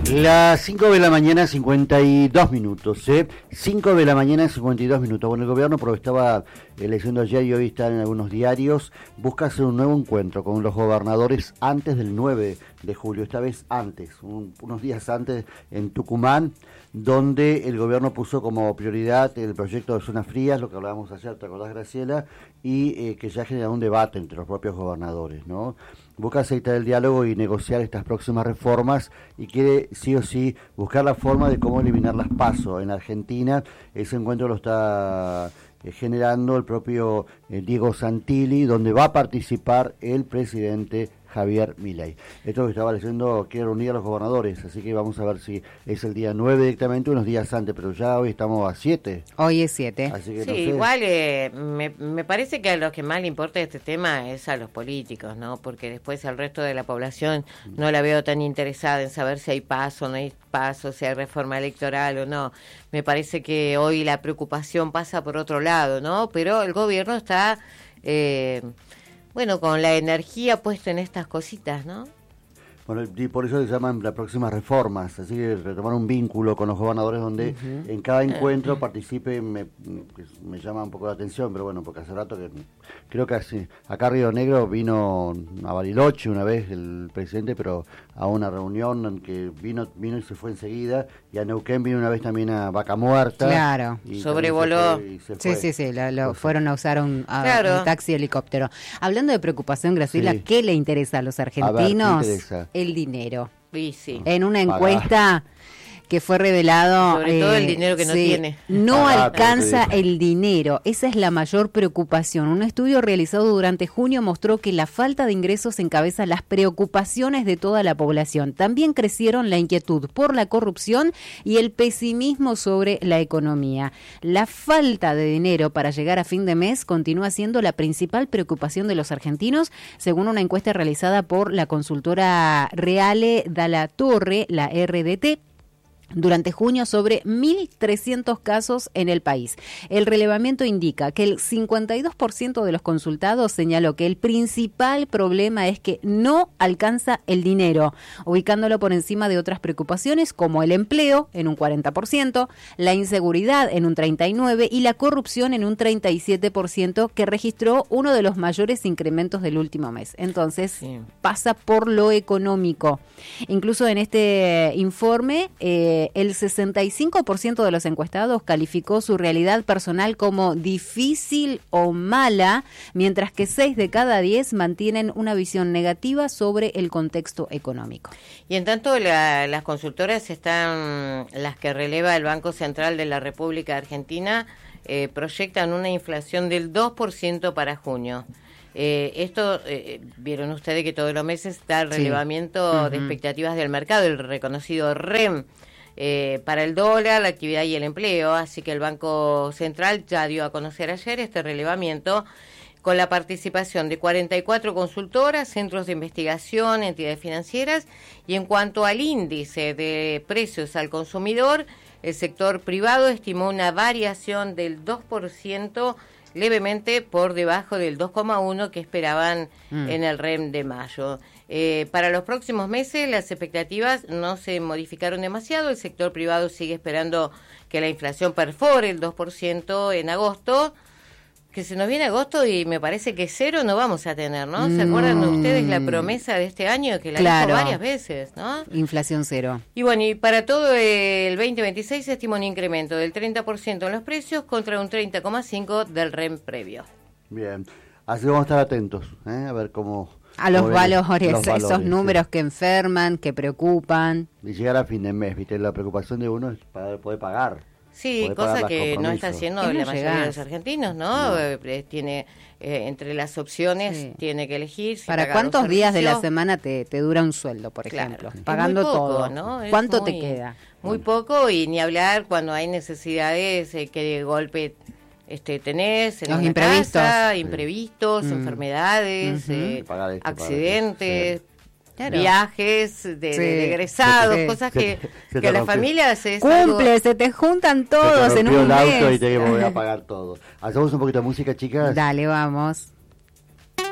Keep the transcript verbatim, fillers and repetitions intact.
Las cinco de la mañana, cincuenta y dos minutos, ¿eh? cinco de la mañana, cincuenta y dos minutos. Bueno, el gobierno, porque estaba eh, leyendo ayer y hoy están en algunos diarios, busca hacer un nuevo encuentro con los gobernadores antes del nueve de julio, esta vez antes, un, unos días antes en Tucumán, donde el gobierno puso como prioridad el proyecto de zonas frías, lo que hablábamos ayer, ¿te acordás, Graciela? Y eh, que ya genera un debate entre los propios gobernadores, ¿no? Busca aceitar el diálogo y negociar estas próximas reformas y quiere sí o sí buscar la forma de cómo eliminar las PASO en Argentina. Ese encuentro lo está eh, generando el propio eh, Diego Santilli, donde va a participar el presidente Javier Milei. Esto que estaba leyendo quiere reunir a los gobernadores, así que vamos a ver si es el día nueve directamente, unos días antes, pero ya hoy estamos a siete. Hoy es siete. Así que sí, no sé. igual eh, me, me parece que a los que más le importa este tema es a los políticos, ¿no? Porque después al resto de la población no la veo tan interesada en saber si hay paso o no hay paso, si hay reforma electoral o no. Me parece que hoy la preocupación pasa por otro lado, ¿no? Pero el gobierno está... Eh, Bueno, con la energía puesta en estas cositas, ¿no? Bueno, y por eso se llaman las próximas reformas, así que retomar un vínculo con los gobernadores donde uh-huh. en cada encuentro uh-huh. participe, me, me llama un poco la atención, pero bueno, porque hace rato que creo que así, acá a Río Negro vino a Bariloche una vez el presidente, pero a una reunión en que vino vino y se fue enseguida, y a Neuquén vino una vez también a Vaca Muerta. Claro, y sobrevoló. Se fue, y se sí, fue. sí, sí, lo, lo fueron a usar un, a, claro. un taxi helicóptero. Hablando de preocupación, Graciela, sí. ¿qué le interesa a los argentinos? A ver, ¿qué interesa? El dinero. Sí, sí. En una encuesta que fue revelado... Sobre eh, todo el dinero que no sí, tiene. No ah, alcanza el dinero. Esa es la mayor preocupación. Un estudio realizado durante junio mostró que la falta de ingresos encabeza las preocupaciones de toda la población. También crecieron la inquietud por la corrupción y el pesimismo sobre la economía. La falta de dinero para llegar a fin de mes continúa siendo la principal preocupación de los argentinos, según una encuesta realizada por la consultora Reale Dalla Torre, la R D T, durante junio sobre mil trescientos casos en el país. El relevamiento indica que el cincuenta y dos por ciento de los consultados señaló que el principal problema es que no alcanza el dinero, ubicándolo por encima de otras preocupaciones como el empleo en un cuarenta por ciento, la inseguridad en un treinta y nueve por ciento y la corrupción en un treinta y siete por ciento, que registró uno de los mayores incrementos del último mes. Entonces, sí. pasa por lo económico. Incluso en este informe, eh, el sesenta y cinco por ciento de los encuestados calificó su realidad personal como difícil o mala, mientras que seis de cada diez mantienen una visión negativa sobre el contexto económico. Y en tanto, la, las consultoras están, las que releva el Banco Central de la República Argentina, eh, proyectan una inflación del dos por ciento para junio. Eh, esto, eh, vieron ustedes que todos los meses está el relevamiento sí. uh-huh. de expectativas del mercado, el reconocido R E M, eh, para el dólar, la actividad y el empleo, así que el Banco Central ya dio a conocer ayer este relevamiento con la participación de cuarenta y cuatro consultoras, centros de investigación, entidades financieras, y en cuanto al índice de precios al consumidor, el sector privado estimó una variación del dos por ciento, levemente por debajo del dos coma uno por ciento que esperaban mm. en el R E M de mayo. Eh, para los próximos meses las expectativas no se modificaron demasiado. El sector privado sigue esperando que la inflación perfore el dos por ciento en agosto, que se nos viene agosto y me parece que cero no vamos a tener, ¿no? ¿Se mm. acuerdan ustedes la promesa de este año que la claro. dijo varias veces, ¿no? Inflación cero. Y bueno, y para todo el veinte veintiséis se estima un incremento del treinta por ciento en los precios contra un treinta coma cinco por ciento del R E M previo. Bien, así vamos a estar atentos, ¿eh? A ver cómo... A los valores, los valores, esos números sí. que enferman, que preocupan. Y llegar a fin de mes, ¿viste? La preocupación de uno es poder, poder pagar. Sí, poder cosa pagar que no está haciendo la mayoría llegás? de los argentinos, ¿no? no. Eh, tiene eh, entre las opciones, sí. tiene que elegir. Si ¿Para cuántos días de la semana te, te dura un sueldo, por claro. ejemplo? Pagando poco, todo. ¿no? ¿Cuánto muy, te queda? Muy poco, y ni hablar cuando hay necesidades eh, que de golpe... Este, tenés en los una imprevistos, casa, imprevistos, mm. enfermedades, uh-huh. eh, esto, accidentes, sí. claro. viajes de, sí. de, de egresados, sí. cosas se, que, se que a las familias es cumple, algo... se te juntan todos se te en un el mes. auto y te voy a pagar todo. Hacemos un poquito de música, chicas. Dale, vamos.